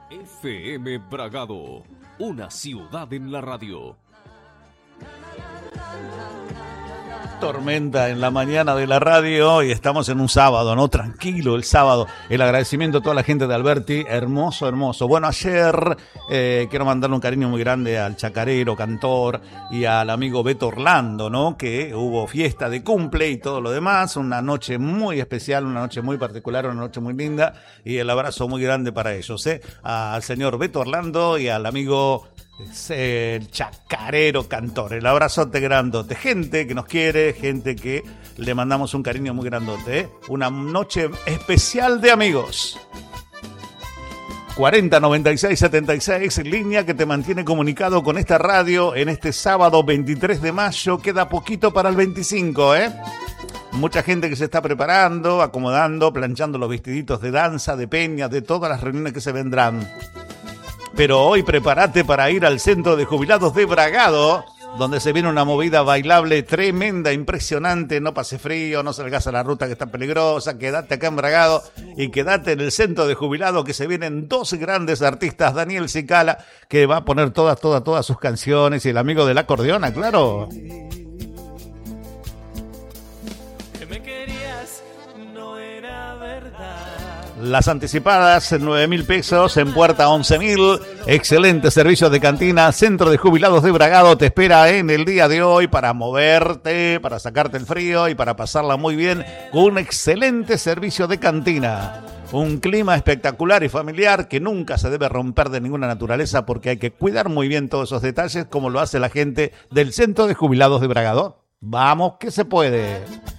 FM Bragado, una ciudad en la radio. Tormenta en la mañana de la radio y estamos en un sábado, ¿no? Tranquilo el sábado. El agradecimiento a toda la gente de Alberti, hermoso, hermoso. Bueno, ayer quiero mandarle un cariño muy grande al chacarero, cantor y al amigo Beto Orlando, ¿no? Que hubo fiesta de cumple y todo lo demás. Una noche muy especial, una noche muy particular, una noche muy linda. Y el abrazo muy grande para ellos, ¿eh? Al señor Beto Orlando y al amigo... el chacarero cantor, el abrazote grandote, gente que nos quiere, gente que le mandamos un cariño muy grandote, ¿eh? Una noche especial de amigos. 40 96 76, línea que te mantiene comunicado con esta radio en este sábado 23 de mayo, queda poquito para el 25, ¿eh? Mucha gente que se está preparando, acomodando, planchando los vestiditos de danza, de peña, de todas las reuniones que se vendrán. Pero hoy prepárate para ir al Centro de Jubilados de Bragado, donde se viene una movida bailable tremenda, impresionante. No pase frío, no salgas a la ruta que está peligrosa, quédate acá en Bragado y quédate en el Centro de Jubilados, que se vienen dos grandes artistas, Daniel Cicala, que va a poner todas sus canciones, y el amigo del acordeón, claro. Las anticipadas, 9.000 pesos, en puerta 11.000. Excelente servicio de cantina. Centro de Jubilados de Bragado te espera en el día de hoy para moverte, para sacarte el frío y para pasarla muy bien con un excelente servicio de cantina. Un clima espectacular y familiar que nunca se debe romper de ninguna naturaleza, porque hay que cuidar muy bien todos esos detalles, como lo hace la gente del Centro de Jubilados de Bragado. Vamos que se puede.